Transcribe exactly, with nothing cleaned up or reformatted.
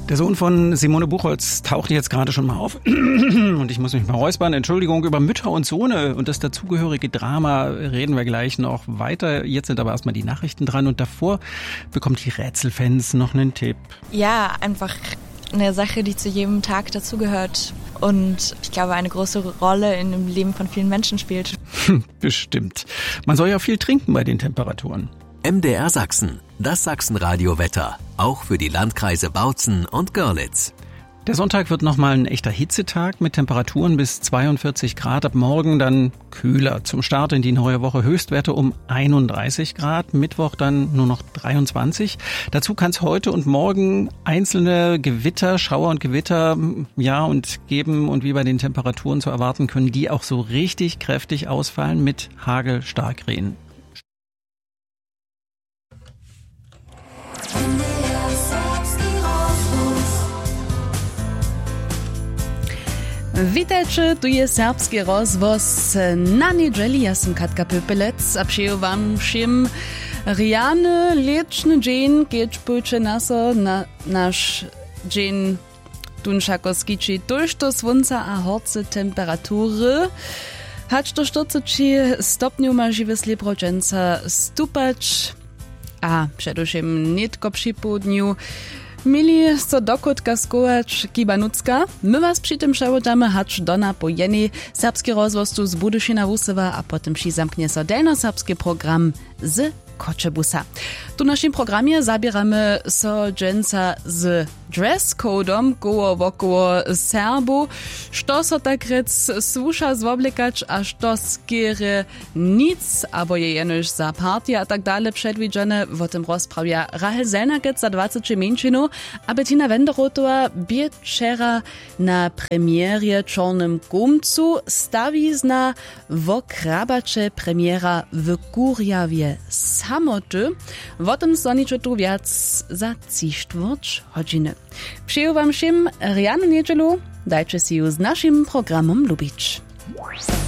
Der Sohn von Simone Buchholz tauchte jetzt gerade schon mal auf und ich muss mich mal räuspern. Entschuldigung, über Mütter und Sohne und das dazugehörige Drama reden wir gleich noch weiter. Jetzt sind aber erstmal die Nachrichten dran und davor bekommt die Rätselfans noch einen Tipp. Ja, einfach eine Sache, die zu jedem Tag dazugehört und ich glaube eine große Rolle in dem Leben von vielen Menschen spielt. Bestimmt. Man soll ja viel trinken bei den Temperaturen. M D R Sachsen, das Sachsen-Radio-Wetter, auch für die Landkreise Bautzen und Görlitz. Der Sonntag wird nochmal ein echter Hitzetag mit Temperaturen bis zweiundvierzig Grad. Ab morgen dann kühler. Zum Start in die neue Woche Höchstwerte um einunddreißig Grad. Mittwoch dann nur noch dreiundzwanzig. Dazu kann es heute und morgen einzelne Gewitter, Schauer und Gewitter, ja, und geben und wie bei den Temperaturen zu erwarten können, die auch so richtig kräftig ausfallen mit Hagel, Starkregen. Witajcie, tu je serbski rozvoz na niedzieli. Ja sam Katka Pöpelec, a przyjął wam všim rijany leczny dzień, kiedy pójdzie naso na nasz dzień tunszako skiči tuż do słońca a horce temperatury. Hacz do czterdzieści stopniów ma żywe slibrojenca stupać, a przedewším nitko przy południu Mili so dokutka skołać Kibanucka. My was przy tym przewodamy hacz dona po jeni serbski rozvoz tu z Budyšina Wusewa, a potem przy zamknie so delno-serbski program z Koczebusa. Tu w naszym programie zabieramy so dżęca z dress-codom koło wokoło Serbu, što so tak rec słusza zwoblikać, a što skiery nic, abo je jenož za partie a tak dalej przedwidziane. W tym rozprawia Rahel Zelnagec za dwadzieścia mięczynów, a Bettina Wenderotowa bieczera na premierie Czornym Gumcu stawizna wo krabacze premiera w Kurjawie samoty. W tym sonicze tu wiac za cištvrć godziny. Przyjął wam všim rianu niedzielu, dajcie si ju z naszym programom lubić.